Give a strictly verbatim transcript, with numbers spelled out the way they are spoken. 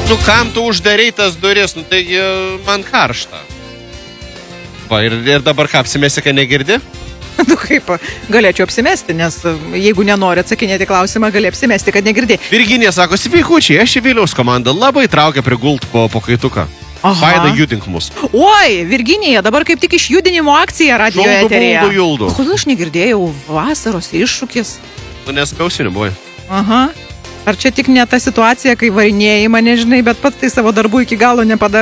Nu, kam tu uždarai tas duris? Nu, taigi man karšta. Va, ir, ir dabar ką, apsimesi, kad negirdi? Nu kaip, galėčiau apsimesti, nes jeigu nenori atsakinėti klausimą, gali apsimesti, kad negirdi. Virginija sako, sveikučiai, aš į Viliaus komandą labai traukia prigult po, po kaituką. Faida, judink mus. Oi, Virginija, dabar kaip tik išjudinimo akcija radijo eteryje. Žoldu, juldu. Kodėl aš negirdėjau vasaros iššūkis? Nu, nes be ausinių buvai. Aha. Ar čia tik ne ta situacija, kai varinėjai mane, žinai, bet pats tai savo darbų iki galo nepadarė?